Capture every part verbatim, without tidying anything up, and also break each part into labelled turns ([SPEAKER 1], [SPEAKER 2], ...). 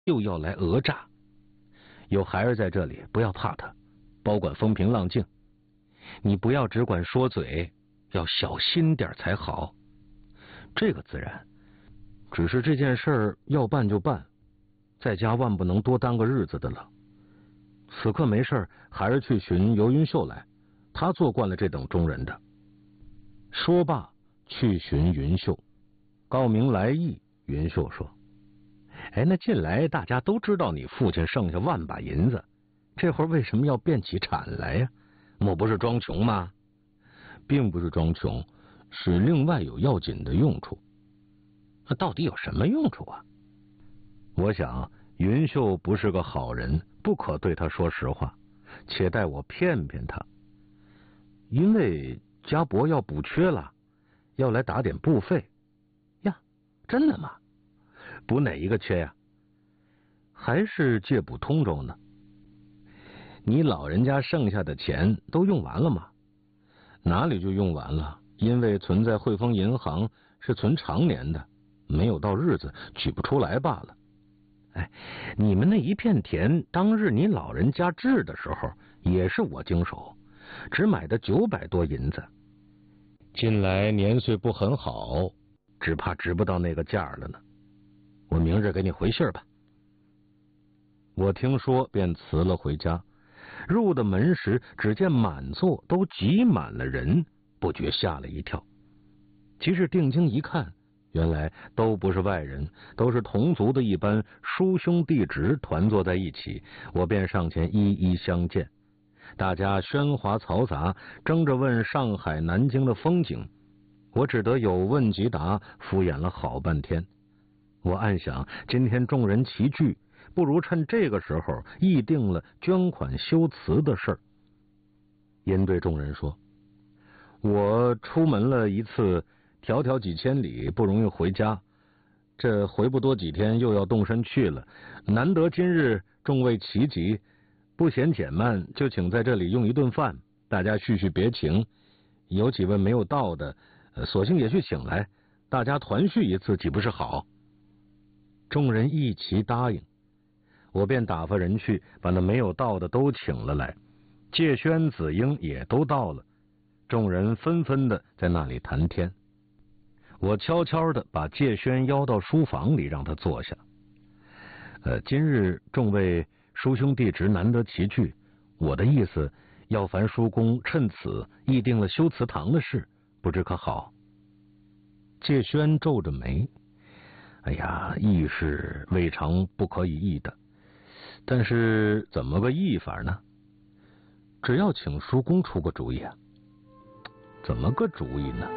[SPEAKER 1] 又要来讹诈。有孩儿在这里，不要怕他，保管风平浪静。你不要只管说嘴，要小心点才好。这个自然，只是这件事儿要办就办，在家万不能多耽个日子的了。此刻没事，孩儿去寻游云秀来，他做惯了这等中人的。说罢，去寻云秀，告明来意。云秀说：“哎，那近来大家都知道你父亲剩下万把银子，这会儿为什么要变起产来呀？莫不是装穷吗？”“并不是装穷，是另外有要紧的用处。”“那到底有什么用处啊？”我想云秀不是个好人，不可对他说实话，且待我骗骗他。因为家伯要补缺了，要来打点布费。呀，真的吗？补哪一个缺呀？还是借补通州呢？你老人家剩下的钱都用完了吗？哪里就用完了？因为存在汇丰银行是存常年的，没有到日子取不出来罢了。哎，你们那一片田，当日你老人家治的时候，也是我经手，只买的九百多银子。近来年岁不很好，只怕值不到那个价了呢。我明日给你回信吧。我听说便辞了回家，入的门时，只见满座都挤满了人，不觉吓了一跳。其实定睛一看，原来都不是外人，都是同族的一般叔兄弟侄团坐在一起。我便上前一一相见，大家喧哗嘈杂，争着问上海南京的风景，我只得有问即答，敷衍了好半天。我暗想，今天众人齐聚，不如趁这个时候议定了捐款修祠的事儿。因对众人说：“我出门了一次，迢迢几千里，不容易回家，这回不多几天又要动身去了。难得今日众位齐集，不嫌减慢，就请在这里用一顿饭，大家叙叙别情。有几位没有到的，索性也去请来，大家团聚一次，岂不是好？”众人一齐答应，我便打发人去把那没有到的都请了来。介轩、子英也都到了，众人纷纷的在那里谈天。我悄悄的把介轩邀到书房里，让他坐下。呃，今日众位叔兄弟侄难得齐聚，我的意思要烦叔公趁此议定了修祠堂的事，不知可好？介轩皱着眉：“哎呀，议是未尝不可以议的，但是怎么个议法呢？只要请叔公出个主意啊。”“怎么个主意呢？”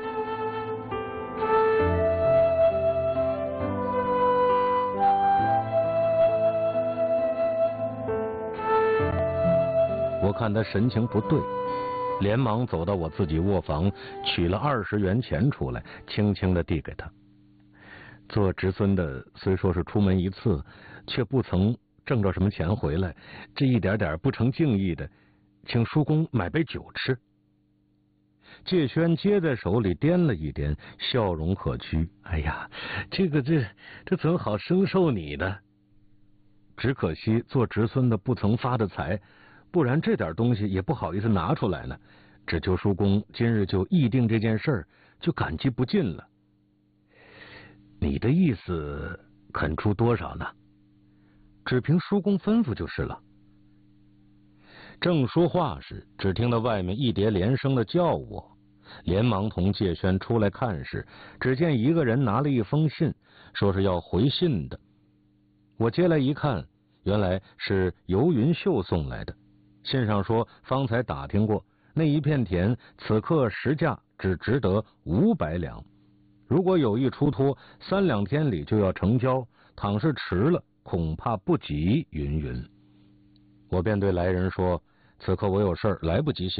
[SPEAKER 1] 我看他神情不对，连忙走到我自己卧房，取了二十元钱出来，轻轻的递给他。做侄孙的虽说是出门一次，却不曾挣着什么钱回来，这一点点不成敬意的，请叔公买杯酒吃。介轩接在手里掂了一掂，笑容可掬：“哎呀，这个这这怎好生受你呢？只可惜做侄孙的不曾发的财，不然这点东西也不好意思拿出来呢。只求叔公今日就议定这件事儿，就感激不尽了。你的意思肯出多少呢？只凭叔公吩咐就是了。”正说话时，只听到外面一叠连声的叫我，连忙同介轩出来看时，只见一个人拿了一封信，说是要回信的。我接来一看，原来是游云秀送来的。信上说方才打听过，那一片田此刻实价只值得五百两，如果有意出脱，三两天里就要成交，倘是迟了，恐怕不及云云。我便对来人说：“此刻我有事儿，来不及写。”